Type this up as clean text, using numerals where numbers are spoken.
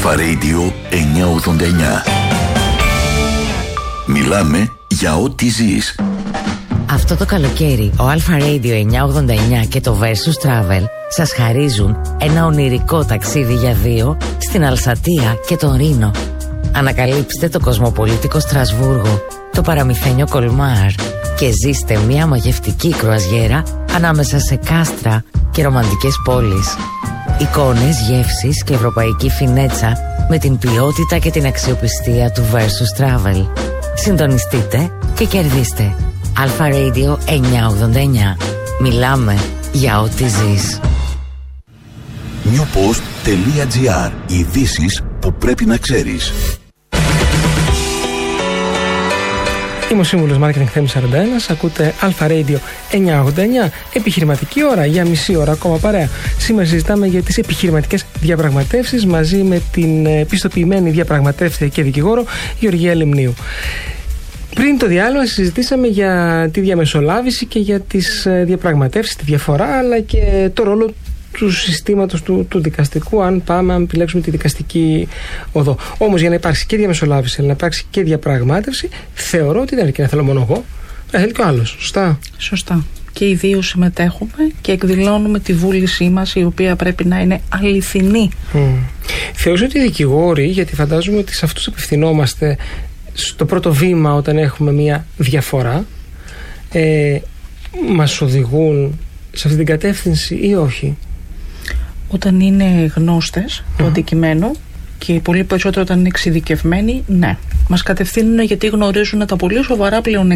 Αλφα Radio 989. Μιλάμε για ό,τι ζεις. Αυτό το καλοκαίρι ο Αλφα Radio 989 και το Versus Travel σας χαρίζουν ένα ονειρικό ταξίδι για δύο στην Αλσατία και τον Ρήνο. Ανακαλύψτε το κοσμοπολίτικο Στρασβούργο, το παραμυθένιο Κολμάρ και ζήστε μια μαγευτική κρουαζιέρα ανάμεσα σε κάστρα και ρομαντικές πόλεις. Εικόνες, γεύσεις και ευρωπαϊκή φινέτσα με την ποιότητα και την αξιοπιστία του Versus Travel. Συντονιστείτε και κερδίστε. Αλφα Radio 989. Μιλάμε για ό,τι ζεις. newpost.gr. Ειδήσεις που πρέπει να ξέρεις. Είμαι ο σύμβουλος Marketing Θέμης 41. Ακούτε Αλφα Radio 989. Επιχειρηματική ώρα για μισή ώρα ακόμα παρέα. Σήμερα συζητάμε για τις επιχειρηματικές διαπραγματεύσεις μαζί με την πιστοποιημένη διαπραγματεύτρια και δικηγόρο Γεωργία Λεμνίου. Πριν το διάλογο συζητήσαμε για τη διαμεσολάβηση και για τις διαπραγματεύσεις, τη διαφορά, αλλά και το ρόλο του συστήματος του δικαστικού, αν επιλέξουμε τη δικαστική οδό. Όμως για να υπάρξει και διαμεσολάβηση, αλλά να υπάρξει και διαπραγμάτευση, θεωρώ ότι δεν αρκεί να θέλω μόνο εγώ, να θέλει και ο άλλος. Σωστά. Σωστά. Και οι δύο συμμετέχουμε και εκδηλώνουμε τη βούλησή μας, η οποία πρέπει να είναι αληθινή. Θεωρώ ότι οι δικηγόροι, γιατί φαντάζομαι ότι σε αυτούς απευθυνόμαστε στο πρώτο βήμα όταν έχουμε μια διαφορά, μας οδηγούν σε αυτή την κατεύθυνση ή όχι? Όταν είναι γνώστες του αντικειμένου και πολύ περισσότερο όταν είναι εξειδικευμένοι, ναι. Μας κατευθύνουν γιατί γνωρίζουν τα πολύ σοβαρά πλέον